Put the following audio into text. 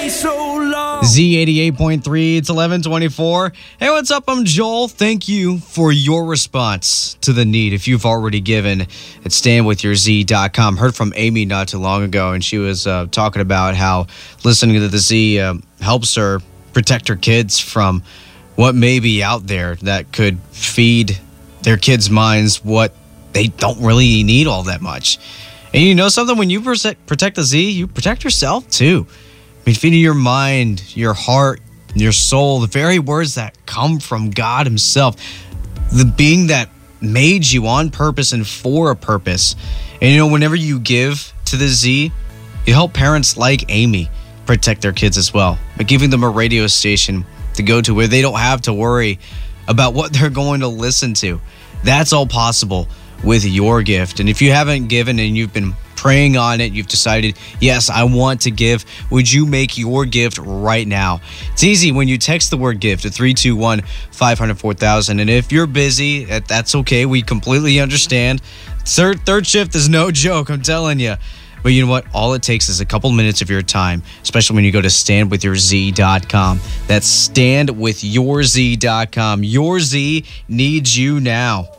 Z88.3, it's 11:24. Hey, what's up? I'm Joel. Thank you for your response to the need. If you've already given at standwithyourz.com. Heard from Amy not too long ago, and she was talking about how listening to the Z helps her protect her kids from what may be out there that could feed their kids' minds what they don't really need all that much. And you know something? When you protect the Z, you protect yourself too. I mean, feeding your mind, your heart, your soul, the very words that come from God himself, the being that made you on purpose and for a purpose. And you know, whenever you give to the Z, you help parents like Amy protect their kids as well by giving them a radio station to go to where they don't have to worry about what they're going to listen to. That's all possible with your gift. And if you haven't given and you've been praying on it, you've decided, yes, I want to give, would you make your gift right now? It's easy when you text the word gift to 321-500-4000. And if you're busy, that's okay. We completely understand. Third shift is no joke, I'm telling you. But you know what? All it takes is a couple minutes of your time, especially when you go to standwithyourz.com. That's standwithyourz.com. Your Z needs you now.